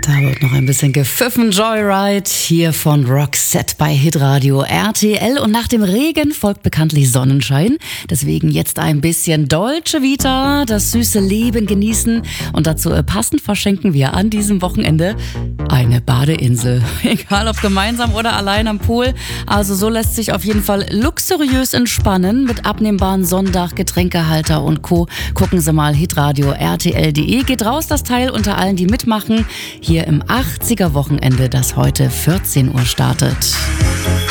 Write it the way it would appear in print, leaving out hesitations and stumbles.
Da wird noch ein bisschen gepfiffen. Joyride hier von Roxette bei Hitradio RTL. Und nach dem Regen folgt bekanntlich Sonnenschein. Deswegen jetzt ein bisschen Dolce Vita, das süße Leben genießen. Und dazu passend verschenken wir an diesem Wochenende eine Badeinsel. Egal ob gemeinsam oder allein am Pool. Also so lässt sich auf jeden Fall luxuriös entspannen mit abnehmbaren Sonndach, Getränkehalter und Co. Gucken Sie mal hitradio rtl.de. Geht raus das Teil unter allen, die mitmachen. Hier im 80er Wochenende, das heute 14 Uhr startet.